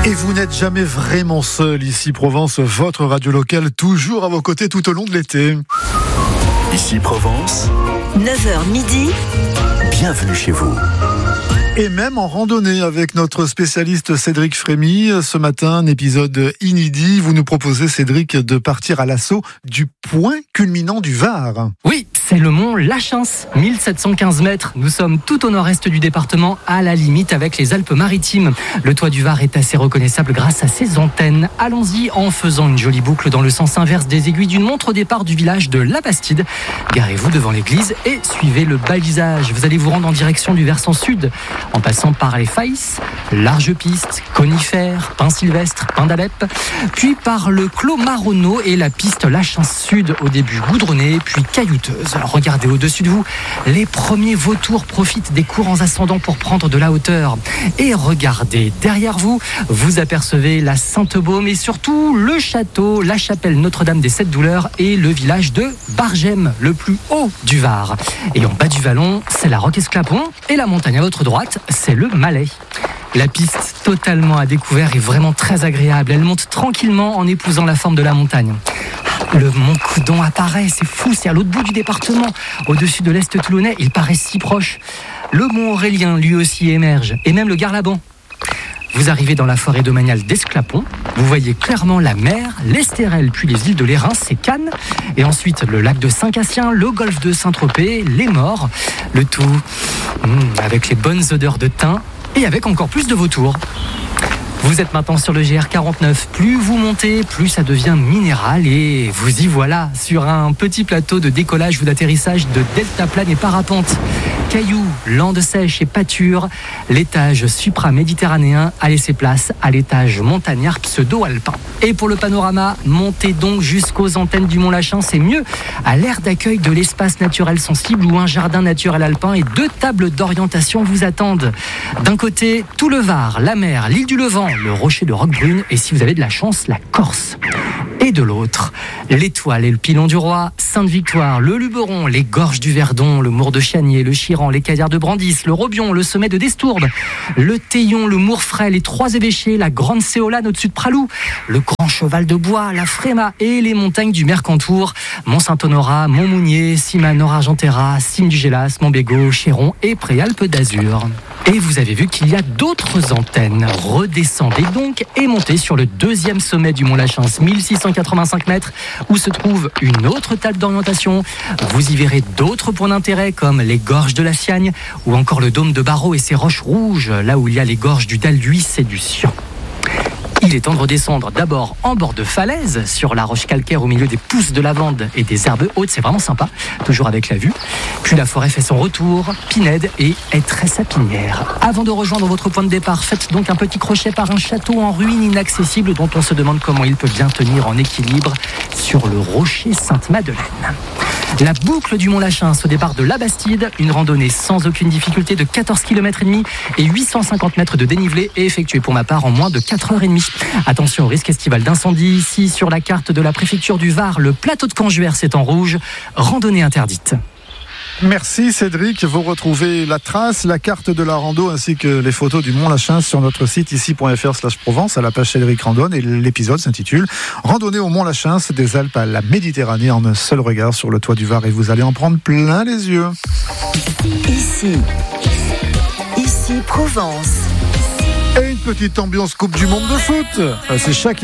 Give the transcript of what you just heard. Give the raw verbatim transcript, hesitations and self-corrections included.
Et vous n'êtes jamais vraiment seul ici Provence, votre radio locale toujours à vos côtés tout au long de l'été. Ici Provence, neuf heures midi, bienvenue chez vous. Et même en randonnée avec notre spécialiste Cédric Frémy. Ce matin, un épisode inédit. Vous nous proposez, Cédric, de partir à l'assaut du point culminant du Var. Oui, c'est le mont Lachance, mille sept cent quinze mètres. Nous sommes tout au nord-est du département, à la limite avec les Alpes-Maritimes. Le toit du Var est assez reconnaissable grâce à ses antennes. Allons-y en faisant une jolie boucle dans le sens inverse des aiguilles d'une montre au départ du village de La Bastide. Garez-vous devant l'église et suivez le balisage. Vous allez vous rendre en direction du versant sud, en passant par les Faïs, large piste, conifères, pins sylvestres, pins d'Alep, puis par le clos Marronneau et la piste Lachance Sud, au début goudronnée, puis caillouteuse. Regardez au-dessus de vous, les premiers vautours profitent des courants ascendants pour prendre de la hauteur. Et regardez, derrière vous, vous apercevez la Sainte-Baume et surtout le château, la chapelle Notre-Dame des Sept Douleurs et le village de Bargem, le plus haut du Var. Et en bas du vallon, c'est la Roque-Esclapon et la montagne à votre droite, c'est le Malais. La piste totalement à découvert est vraiment très agréable. Elle monte tranquillement en épousant la forme de la montagne. Le mont Coudon apparaît, c'est fou, c'est à l'autre bout du département. Au-dessus de l'Est toulonnais, il paraît si proche. Le mont Aurélien, lui aussi, émerge, et même le Garlaban. Vous arrivez dans la forêt domaniale d'Esclapon, vous voyez clairement la mer, l'Estérel, puis les îles de l'Érins, c'est Cannes, et ensuite le lac de Saint-Cassien, le golfe de Saint-Tropez, les Maures, le tout mmh, avec les bonnes odeurs de thym et avec encore plus de vautours. Vous êtes maintenant sur le G R quarante-neuf. Plus vous montez, plus ça devient minéral et vous y voilà sur un petit plateau de décollage ou d'atterrissage de deltaplane et parapente. Cailloux, landes sèches et pâtures, l'étage supra-méditerranéen a laissé place à l'étage montagnard pseudo-alpin. Et pour le panorama, montez donc jusqu'aux antennes du Mont Lachance, c'est mieux, à l'aire d'accueil de l'espace naturel sensible où un jardin naturel alpin et deux tables d'orientation vous attendent. D'un côté, tout le Var, la mer, l'île du Levant, le rocher de Roquebrune et si vous avez de la chance, la Corse. Et de l'autre, l'Étoile et le Pilon du Roi, Sainte-Victoire, le Luberon, les gorges du Verdon, le Mour de Chanier, le Chiran, les Cadières de Brandis, le Robion, le sommet de Destourbe, le Théillon, le Mourfray, les Trois Évêchés, la Grande Séolane au-dessus de Pralou, le Grand Cheval de Bois, la Fréma et les montagnes du Mercantour, Mont-Saint-Honorat, Montmounier, Cima-Nord-Argentera, Cime du Gélas, Montbégot, Chéron et Préalpes d'Azur. Et vous avez vu qu'il y a d'autres antennes. Redescendez donc et montez sur le deuxième sommet du Mont Lachance, mille six cent quatre-vingt-cinq mètres, où se trouve une autre table d'orientation. Vous y verrez d'autres points d'intérêt comme les gorges de la Siagne ou encore le dôme de Barreau et ses roches rouges, là où il y a les gorges du Dalhuis et du Sion. Il est temps de redescendre d'abord en bord de falaise, sur la roche calcaire au milieu des pousses de lavande et des herbes hautes, c'est vraiment sympa, toujours avec la vue. Puis la forêt fait son retour, pinède et est très sapinière. Avant de rejoindre votre point de départ, faites donc un petit crochet par un château en ruine inaccessible dont on se demande comment il peut bien tenir en équilibre sur le rocher Sainte-Madeleine. La boucle du Mont Lachance au départ de La Bastide, une randonnée sans aucune difficulté de quatorze virgule cinq kilomètres et huit cent cinquante mètres de dénivelé est effectuée pour ma part en moins de quatre heures trente. Attention au risque estival d'incendie. Ici, sur la carte de la préfecture du Var, le plateau de Canjuers est en rouge. Randonnée interdite. Merci Cédric, vous retrouvez la trace, la carte de la rando ainsi que les photos du Mont Lachance sur notre site ici.fr slash Provence à la page Cédric Randonne et l'épisode s'intitule Randonnée au Mont Lachance des Alpes à la Méditerranée en un seul regard sur le toit du Var et vous allez en prendre plein les yeux. ici, ici Provence. Et une petite ambiance Coupe du Monde de foot, c'est chaque